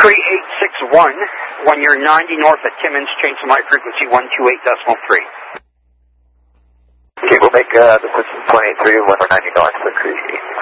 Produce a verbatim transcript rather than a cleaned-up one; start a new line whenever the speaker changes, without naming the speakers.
Cree eight six one, when you're ninety north at Timmins, change to my frequency one two eight decimal three.
Okay, we'll make uh, the system point eight three when we're ninety north, so Cree eight six